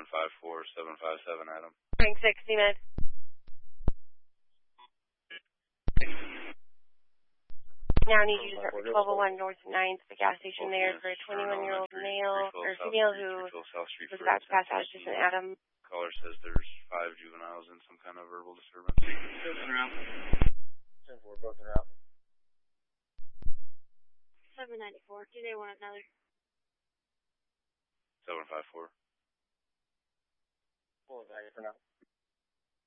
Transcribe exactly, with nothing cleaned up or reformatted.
five four, seven five seven, Adam. Frank sixty, Med. Now I need you to start for twelve oh one North ninth, the gas station there for a twenty-one-year-old male or female who was about to pass out. It's just an Adam. Caller says there's five juveniles in some kind of verbal disturbance. Both en route. ten four, both en route. seven ninety-four. Do they want another? seven five four. Full value for now.